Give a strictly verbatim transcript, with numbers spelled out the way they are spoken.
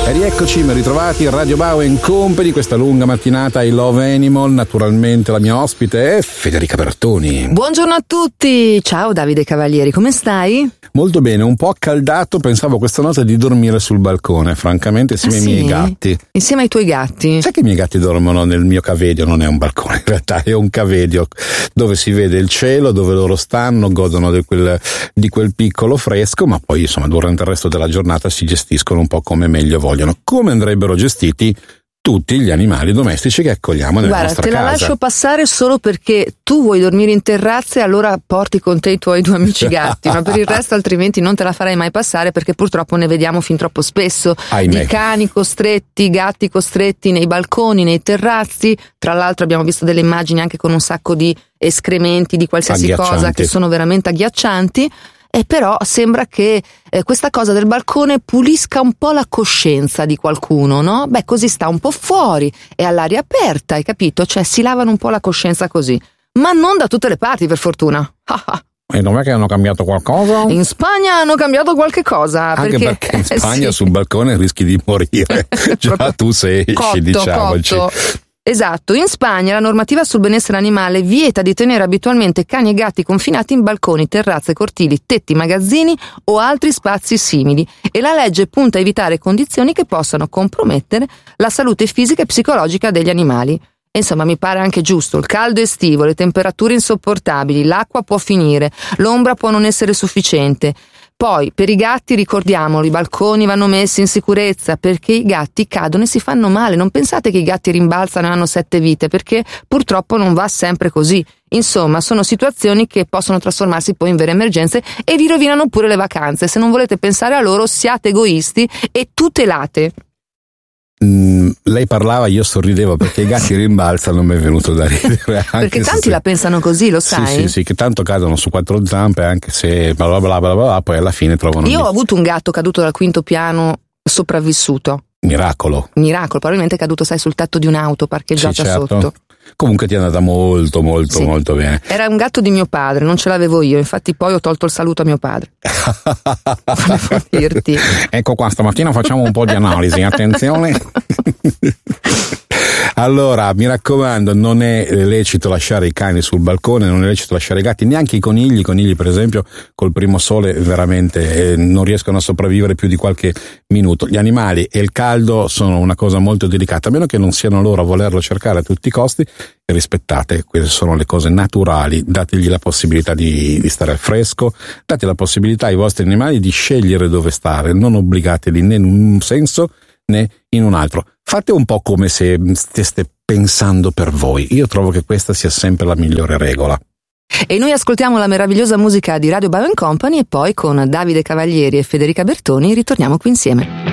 E rieccoci, ben ritrovati in Radio Bao and Company, questa lunga mattinata I Love Animal. Naturalmente la mia ospite è Federica Bertoni. Buongiorno a tutti, ciao Davide Cavalieri, come stai? Molto bene, un po' accaldato, pensavo questa notte di dormire sul balcone, francamente, insieme ah, ai sì? miei gatti. Insieme ai tuoi gatti? Sai che i miei gatti dormono nel mio cavedio, non è un balcone in realtà, è un cavedio dove si vede il cielo, dove loro stanno, godono di quel, di quel piccolo fresco, ma poi insomma durante il resto della giornata si gestiscono un po' come meglio vogliono. Come andrebbero gestiti tutti gli animali domestici che accogliamo nella Guarda, nostra casa. Guarda, te la lascio passare solo perché tu vuoi dormire in terrazza e allora porti con te i tuoi due amici gatti, ma per il resto altrimenti non te la farai mai passare, perché purtroppo ne vediamo fin troppo spesso. Ahimè. Di cani costretti, gatti costretti nei balconi, nei terrazzi. Tra l'altro abbiamo visto delle immagini anche con un sacco di escrementi di qualsiasi cosa che sono veramente agghiaccianti. E però sembra che eh, questa cosa del balcone pulisca un po' la coscienza di qualcuno, no? Beh, così sta un po' fuori, è all'aria aperta, hai capito? Cioè si lavano un po' la coscienza così. Ma non da tutte le parti, per fortuna. E non è che hanno cambiato qualcosa? In Spagna hanno cambiato qualche cosa. Anche perché, perché in Spagna eh, sì. sul balcone rischi di morire. Già tu sei cotto, diciamoci. Cotto. Esatto, in Spagna la normativa sul benessere animale vieta di tenere abitualmente cani e gatti confinati in balconi, terrazze, cortili, tetti, magazzini o altri spazi simili, e la legge punta a evitare condizioni che possano compromettere la salute fisica e psicologica degli animali. E insomma, mi pare anche giusto, il caldo estivo, le temperature insopportabili, l'acqua può finire, l'ombra può non essere sufficiente. Poi, per i gatti, ricordiamolo, i balconi vanno messi in sicurezza, perché i gatti cadono e si fanno male. Non pensate che i gatti rimbalzano e hanno sette vite, perché purtroppo non va sempre così. Insomma, sono situazioni che possono trasformarsi poi in vere emergenze e vi rovinano pure le vacanze. Se non volete pensare a loro, siate egoisti e tutelate. Mm, lei parlava, io sorridevo perché i gatti rimbalzano, mi è venuto da ridere. Perché tanti se... la pensano così, lo sai? Sì, sì, sì, che tanto cadono su quattro zampe, anche se bla bla bla bla bla, poi alla fine trovano... Io ho avuto un gatto caduto dal quinto piano sopravvissuto. Miracolo. Miracolo, probabilmente è caduto, sai, sul tetto di un'auto parcheggiata sì, certo. sotto. Comunque ti è andata molto molto sì. molto bene. Era un gatto di mio padre, non ce l'avevo io, infatti poi ho tolto il saluto a mio padre. Volevo dirti. Ecco qua, stamattina facciamo un po' di analisi, attenzione. Allora, mi raccomando, non è lecito lasciare i cani sul balcone, non è lecito lasciare i gatti, neanche i conigli. I conigli, per esempio, col primo sole veramente eh, non riescono a sopravvivere più di qualche minuto. Gli animali e il caldo sono una cosa molto delicata, a meno che non siano loro a volerlo cercare a tutti i costi. Rispettate, queste sono le cose naturali, dategli la possibilità di, di stare al fresco, date la possibilità ai vostri animali di scegliere dove stare, non obbligateli né in un senso né in un altro. Fate un po' come se steste pensando per voi. Io trovo che questa sia sempre la migliore regola. E noi ascoltiamo la meravigliosa musica di Radio Bao and Company e poi con Davide Cavalieri e Federica Bertoni ritorniamo qui insieme.